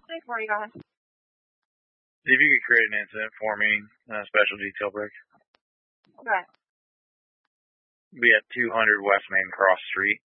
10-4, you go ahead. See if you could create an incident for me, special detail break. Okay. Be at 200 West Main Cross Street.